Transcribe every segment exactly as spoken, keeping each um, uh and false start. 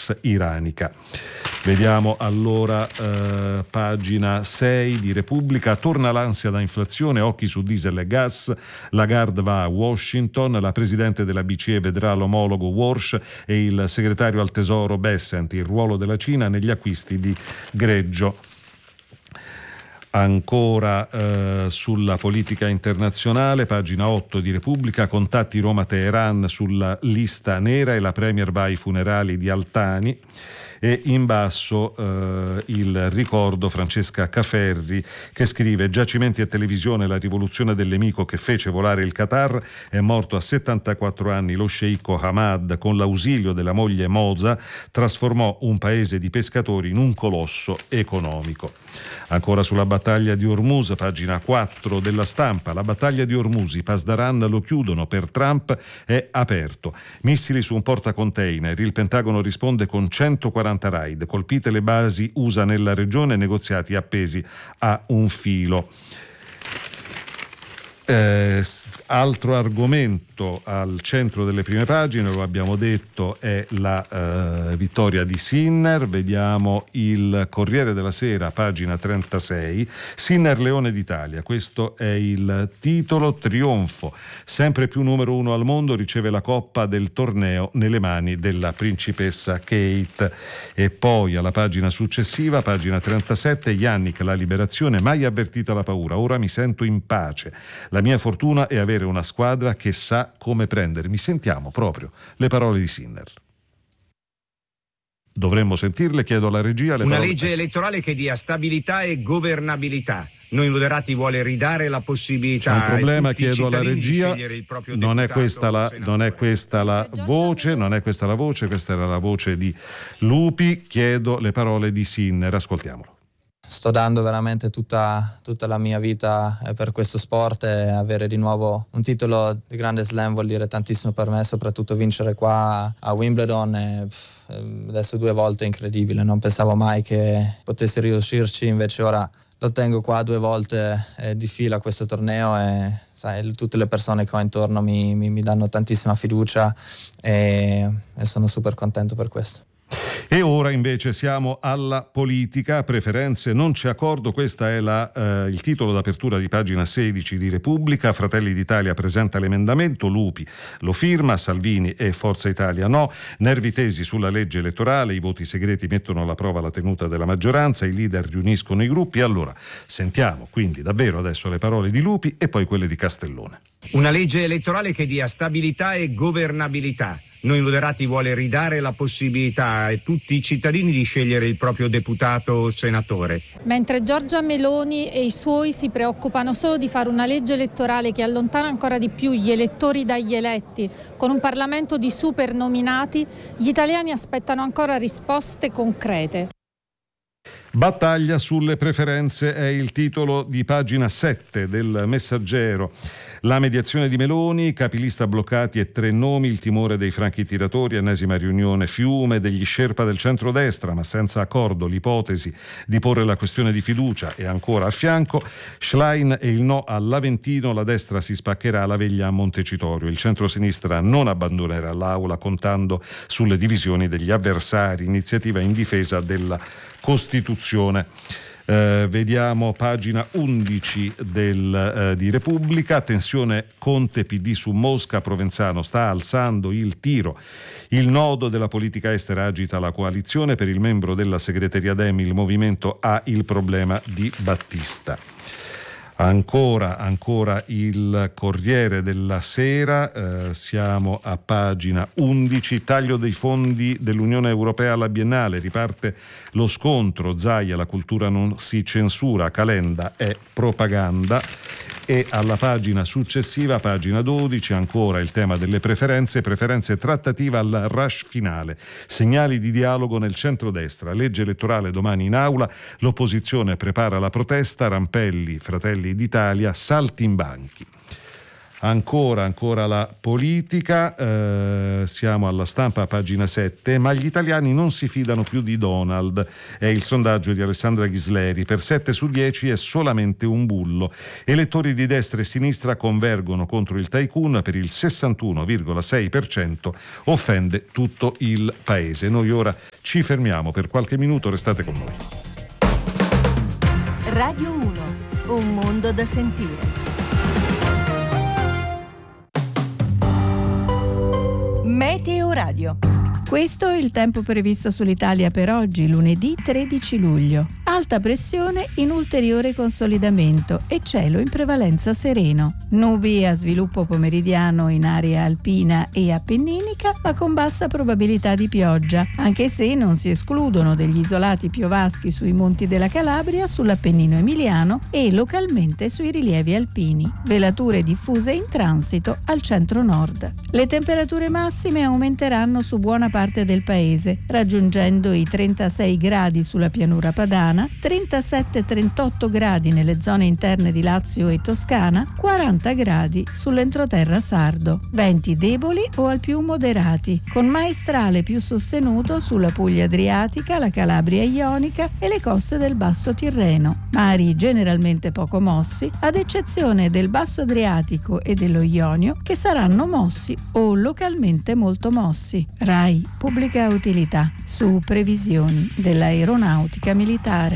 ex iranica. Vediamo allora eh, pagina sei di Repubblica. Torna l'ansia da inflazione, occhi su diesel e gas. Lagarde va a Washington, la presidente della B C E vedrà l'omologo Warsh e il segretario al tesoro Bessent, il ruolo della Cina negli acquisti di greggio. Ancora eh, sulla politica internazionale, pagina otto di Repubblica, contatti Roma-Teheran sulla lista nera e la premier va ai funerali di Altani. E in basso eh, il ricordo Francesca Caferri che scrive: giacimenti e televisione, la rivoluzione del nemico che fece volare il Qatar. È morto a settantaquattro anni lo sceicco Hamad, con l'ausilio della moglie Moza trasformò un paese di pescatori in un colosso economico. Ancora sulla battaglia di Hormuz, pagina quattro della Stampa, la battaglia di Hormuz, i Pasdaran lo chiudono, per Trump è aperto. Missili su un portacontainer, il Pentagono risponde con centoquaranta raid, colpite le basi U S A nella regione, negoziati appesi a un filo. Eh, altro argomento al centro delle prime pagine, lo abbiamo detto, è la eh, vittoria di Sinner. Vediamo il Corriere della Sera, pagina trentasei. Sinner leone d'Italia, questo è il titolo. Trionfo, sempre più numero uno al mondo, riceve la coppa del torneo nelle mani della principessa Kate. E poi alla pagina successiva, pagina trentasette, Yannick, la liberazione, mai avvertita la paura, ora mi sento in pace. La mia fortuna è avere una squadra che sa come prendermi. Sentiamo proprio le parole di Sinner. Dovremmo sentirle, chiedo alla regia. Le una parole... legge elettorale che dia stabilità e governabilità. Noi moderati vuole ridare la possibilità. C'è un problema, a tutti chiedo i alla regia. Non è questa la, non è questa la voce, non è questa la voce, questa era la voce di Lupi. Chiedo le parole di Sinner, ascoltiamolo. Sto dando veramente tutta, tutta la mia vita per questo sport, e avere di nuovo un titolo di grande slam vuol dire tantissimo per me, soprattutto vincere qua a Wimbledon. E, pff, adesso due volte è incredibile, non pensavo mai che potessi riuscirci, invece ora lo tengo qua due volte eh, di fila questo torneo, e sai, tutte le persone che ho intorno mi, mi, mi danno tantissima fiducia, e, e sono super contento per questo. E ora invece siamo alla politica, preferenze, non c'è accordo, questo è la, eh, il titolo d'apertura di pagina sedici di Repubblica. Fratelli d'Italia presenta l'emendamento, Lupi lo firma, Salvini e Forza Italia no, nervi tesi sulla legge elettorale, i voti segreti mettono alla prova la tenuta della maggioranza, i leader riuniscono i gruppi. Allora sentiamo quindi davvero adesso le parole di Lupi e poi quelle di Castellone. Una legge elettorale che dia stabilità e governabilità. Noi moderati vuole ridare la possibilità a tutti i cittadini di scegliere il proprio deputato o senatore. Mentre Giorgia Meloni e i suoi si preoccupano solo di fare una legge elettorale che allontana ancora di più gli elettori dagli eletti, con un Parlamento di supernominati, gli italiani aspettano ancora risposte concrete. Battaglia sulle preferenze è il titolo di pagina sette del Messaggero. La mediazione di Meloni, capilista bloccati e tre nomi, il timore dei franchi tiratori, ennesima riunione fiume degli sherpa del centrodestra, ma senza accordo, l'ipotesi di porre la questione di fiducia e ancora a fianco Schlein e il no all'Aventino, la destra si spaccherà la veglia a Montecitorio, il centrosinistra non abbandonerà l'Aula contando sulle divisioni degli avversari, iniziativa in difesa della Costituzione. Eh, vediamo pagina undici del, eh, di Repubblica. Tensione Conte P D su Mosca, Provenzano sta alzando il tiro. Il nodo della politica estera agita la coalizione, per il membro della segreteria Demi il movimento ha il problema di Battista. Ancora, ancora il Corriere della Sera, eh, siamo a pagina undici, taglio dei fondi dell'Unione Europea alla Biennale, riparte lo scontro, Zaia, la cultura non si censura, Calenda è propaganda. E alla pagina successiva, pagina dodici, ancora il tema delle preferenze, preferenze trattativa al rush finale, segnali di dialogo nel centrodestra, legge elettorale domani in aula, l'opposizione prepara la protesta, Rampelli, Fratelli d'Italia, saltimbanchi. Ancora, ancora la politica, eh, siamo alla Stampa, pagina sette, ma gli italiani non si fidano più di Donald, è il sondaggio di Alessandra Ghisleri, per sette su dieci è solamente un bullo. Elettori di destra e sinistra convergono contro il tycoon, per il sessantuno virgola sei per cento offende tutto il paese. Noi ora ci fermiamo per qualche minuto, restate con noi. Radio uno, un mondo da sentire. Meteo Radio. Questo è il tempo previsto sull'Italia per oggi, lunedì tredici luglio. Alta pressione in ulteriore consolidamento e cielo in prevalenza sereno. Nubi a sviluppo pomeridiano in area alpina e appenninica, ma con bassa probabilità di pioggia, anche se non si escludono degli isolati piovaschi sui monti della Calabria, sull'Appennino emiliano e localmente sui rilievi alpini. Velature diffuse in transito al centro-nord. Le temperature massime aumenteranno su buona parte del paese, raggiungendo i trentasei gradi sulla pianura padana, trentasette trentotto gradi nelle zone interne di Lazio e Toscana, quaranta gradi sull'entroterra sardo. Venti deboli o al più moderati, con maestrale più sostenuto sulla Puglia adriatica, la Calabria ionica e le coste del Basso Tirreno. Mari generalmente poco mossi, ad eccezione del Basso Adriatico e dello Ionio, che saranno mossi o localmente molto mossi. RAI Pubblica Utilità, su previsioni dell'aeronautica militare.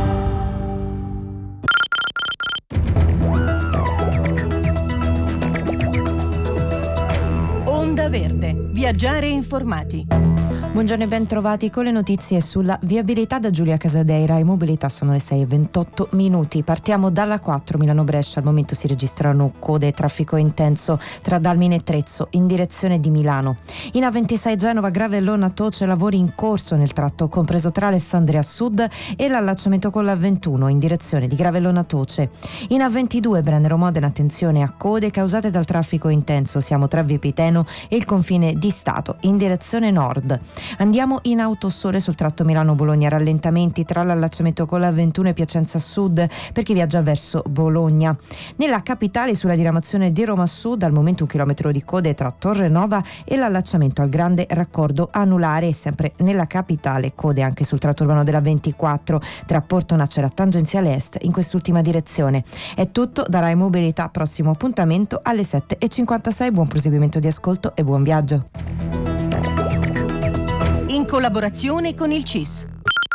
Onda Verde, viaggiare informati. Buongiorno e ben trovati con le notizie sulla viabilità da Giulia Casadeira. In mobilità sono le sei e ventotto minuti. Partiamo dalla quattro Milano-Brescia. Al momento si registrano code e traffico intenso tra Dalmine e Trezzo in direzione di Milano. In A ventisei Genova, Gravellona Toce, lavori in corso nel tratto compreso tra Alessandria Sud e l'allacciamento con la ventuno in direzione di Gravellona Toce. In A ventidue Brennero Modena, attenzione a code causate dal traffico intenso. Siamo tra Vipiteno e il confine di Stato in direzione nord. Andiamo in Autosole sul tratto Milano-Bologna, rallentamenti tra l'allacciamento con la ventuno e Piacenza Sud per chi viaggia verso Bologna. Nella capitale sulla diramazione di Roma Sud al momento un chilometro di code tra Torre Nova e l'allacciamento al grande raccordo anulare, e sempre nella capitale code anche sul tratto urbano della ventiquattro tra Porto Nacera tangenziale est in quest'ultima direzione. È tutto da Rai Mobilità, prossimo appuntamento alle sette e cinquantasei. Buon proseguimento di ascolto e buon viaggio. In collaborazione con il C I S.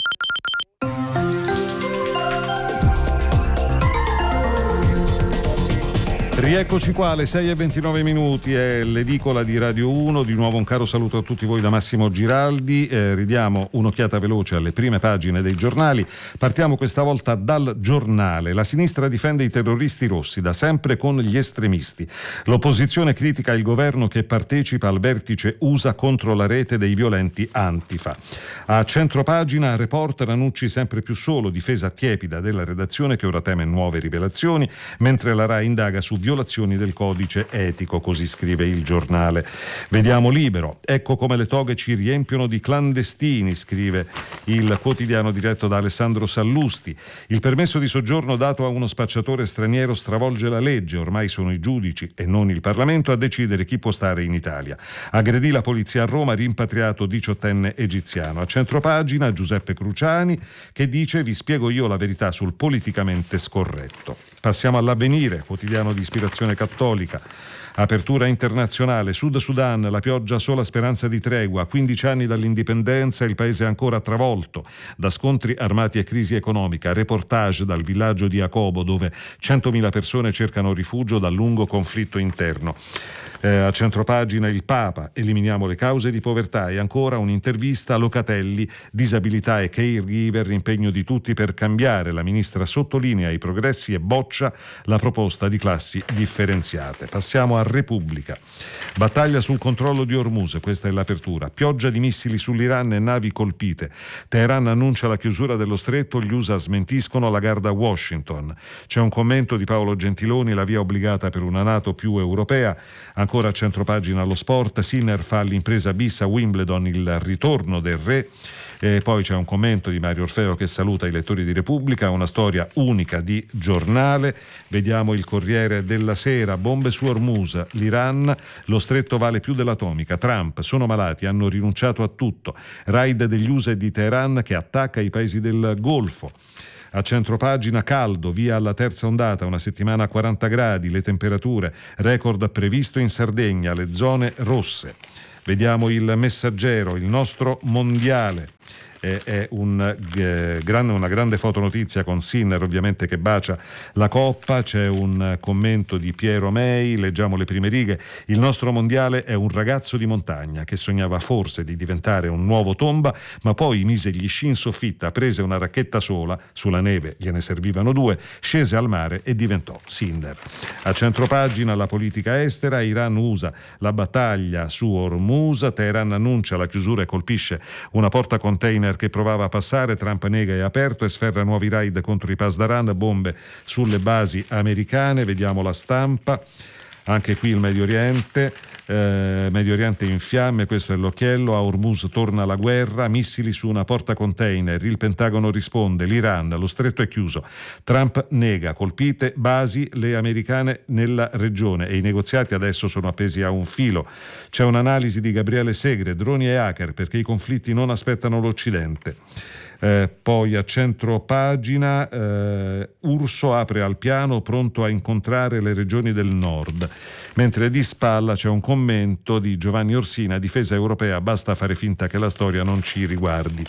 Rieccoci qua alle sei e ventinove minuti, è l'edicola di Radio uno, di nuovo un caro saluto a tutti voi da Massimo Giraldi, eh, ridiamo un'occhiata veloce alle prime pagine dei giornali. Partiamo questa volta dal Giornale. La sinistra difende i terroristi rossi, da sempre con gli estremisti. L'opposizione critica il governo che partecipa al vertice U S A contro la rete dei violenti Antifa. A centropagina Reporter, Ranucci sempre più solo, difesa tiepida della redazione che ora teme nuove rivelazioni, mentre la RAI indaga su violazioni del codice etico, così scrive il Giornale. Vediamo Libero. Ecco come le toghe ci riempiono di clandestini, scrive il quotidiano diretto da Alessandro Sallusti. Il permesso di soggiorno dato a uno spacciatore straniero stravolge la legge, ormai sono i giudici e non il Parlamento a decidere chi può stare in Italia. Aggredì la polizia a Roma, rimpatriato diciottenne egiziano. A centropagina Giuseppe Cruciani che dice: vi spiego io la verità sul politicamente scorretto. Passiamo all'Avvenire, quotidiano di ispirazione cattolica. Apertura internazionale, Sud Sudan, la pioggia sola speranza di tregua, quindici anni dall'indipendenza, il paese è ancora travolto da scontri armati e crisi economica. Reportage dal villaggio di Akobo, dove centomila persone cercano rifugio dal lungo conflitto interno. Eh, a centropagina il Papa, eliminiamo le cause di povertà, e ancora un'intervista a Locatelli, disabilità e caregiver, impegno di tutti per cambiare. La ministra sottolinea i progressi e boccia la proposta di classi differenziate. Passiamo a Repubblica. Battaglia sul controllo di Hormuz, questa è l'apertura. Pioggia di missili sull'Iran e navi colpite. Teheran annuncia la chiusura dello stretto, gli U S A smentiscono la garda a Washington. C'è un commento di Paolo Gentiloni, la via obbligata per una NATO più europea. Ancora Ancora a centropagina lo sport, Sinner fa all'impresa bis a Wimbledon, il ritorno del re. E poi c'è un commento di Mario Orfeo che saluta i lettori di Repubblica, una storia unica di giornale. Vediamo il Corriere della Sera, bombe su Hormuz, l'Iran, lo stretto vale più dell'atomica, Trump, sono malati, hanno rinunciato a tutto, raid degli U S A e di Teheran che attacca i paesi del Golfo. A centropagina caldo, via alla terza ondata, una settimana a quaranta gradi, le temperature, record previsto in Sardegna, le zone rosse. Vediamo il Messaggero, il nostro mondiale. È un, eh, grande, una grande fotonotizia con Sinner ovviamente che bacia la coppa. C'è un commento di Piero Mei, leggiamo le prime righe. Il nostro mondiale è un ragazzo di montagna che sognava forse di diventare un nuovo Tomba, ma poi mise gli sci in soffitta, prese una racchetta sola, sulla neve gliene servivano due, scese al mare e diventò Sinner. A centropagina la politica estera, Iran-U S A, la battaglia su Hormuz, Teheran annuncia la chiusura e colpisce una porta container che provava a passare, Trump nega è aperto e sferra nuovi raid contro i Pasdaran, bombe sulle basi americane. Vediamo La Stampa, anche qui il Medio Oriente, eh, Medio Oriente in fiamme, questo è l'occhiello, a Hormuz torna la guerra, missili su una porta container, il Pentagono risponde, l'Iran, lo stretto è chiuso, Trump nega, colpite basi le americane nella regione e i negoziati adesso sono appesi a un filo. C'è un'analisi di Gabriele Segre, droni e hacker perché i conflitti non aspettano l'Occidente. Eh, poi a centro pagina eh, Urso apre al piano pronto a incontrare le regioni del nord, mentre di spalla c'è un commento di Giovanni Orsina, difesa europea, basta fare finta che la storia non ci riguardi.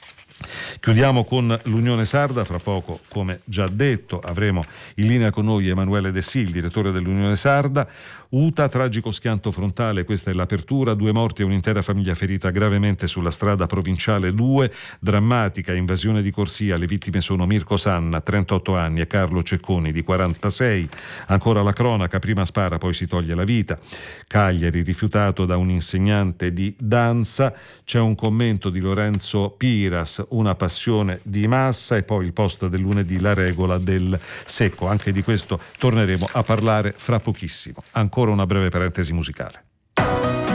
Chiudiamo con l'Unione Sarda, fra poco come già detto avremo in linea con noi Emanuele De Sil, direttore dell'Unione Sarda. U T A, tragico schianto frontale, questa è l'apertura, due morti e un'intera famiglia ferita gravemente sulla strada provinciale due, drammatica invasione di corsia, le vittime sono Mirko Sanna, trentotto anni, e Carlo Cecconi di quarantasei. Ancora la cronaca, prima spara poi si toglie la vita. Cagliari rifiutato da un insegnante di danza, c'è un commento di Lorenzo Piras, una passione di massa, e poi il post del lunedì, la regola del secco. Anche di questo torneremo a parlare fra pochissimo. Ancora una breve parentesi musicale.